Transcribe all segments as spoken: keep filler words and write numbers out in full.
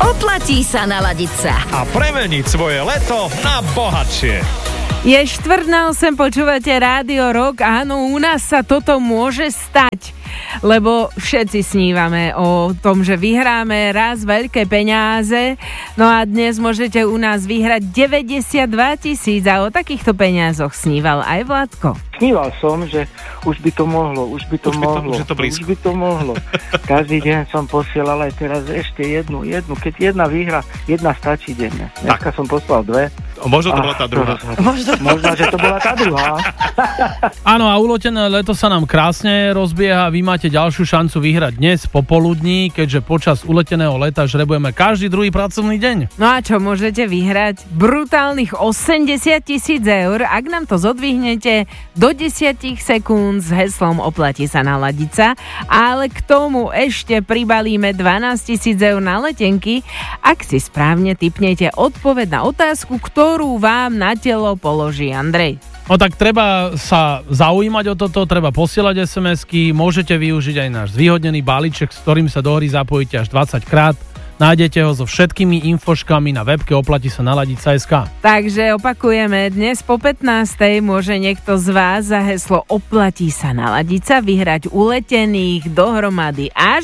Oplatí sa naladiť sa. A premeniť svoje leto na bohatšie. Je štvrť na osem, počúvate Rádio Rock. Áno, u nás sa toto môže stať, lebo všetci snívame o tom, že vyhráme raz veľké peniaze. No a dnes môžete u nás vyhrať deväťdesiatdva tisíc a o takýchto peniazoch sníval aj Vladko. Sníval som, že už by to mohlo, už by to už mohlo, by to, už, to už by to mohlo. Každý deň som posielal aj teraz ešte jednu, jednu. Keď jedna výhra, jedna stačí denne. Dneska som poslal dve. Možno to bola tá druhá. Možno, možno, že to bola tá druhá. Áno, a uletené leto sa nám krásne rozbieha. Vy máte ďalšiu šancu vyhrať dnes popoludní, keďže počas uleteného leta žrebujeme každý druhý pracovný deň. No a čo môžete vyhrať? Brutálnych osemdesiat tisíc eur, ak nám to zodvihnete do desať sekúnd s heslom Oplatí sa naladiť sa, ale k tomu ešte pribalíme dvanásť tisíc eur na letenky, ak si správne tipnete odpoveď na otázku, ktorú vám na telo položí Andrej. No tak treba sa zaujímať o toto, treba posielať es em esky, môžete využiť aj náš zvýhodnený balíček, s ktorým sa do hry zapojíte až dvadsať krát. Nájdete ho so všetkými infoškami na webke oplatí sa naladiť sa bodka es ká. Takže opakujeme, dnes po pätnástej môže niekto z vás za heslo Oplatí sa naladiť sa vyhrať uletených dohromady až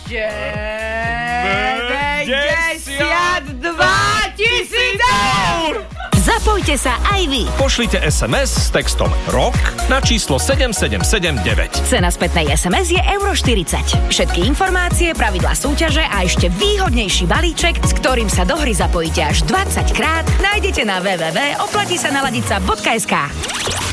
deväťdesiatdva tisíc eur! Zapojte sa aj vy. Pošlite es em es s textom ROCK na číslo sedem sedem sedem deväť. Cena spätnej es em es je euro štyridsať. Všetky informácie, pravidlá súťaže a ešte výhodnejší balíček, s ktorým sa do hry zapojíte až dvadsať krát, nájdete na w w w bodka oplatí sa naladiť sa bodka es ká.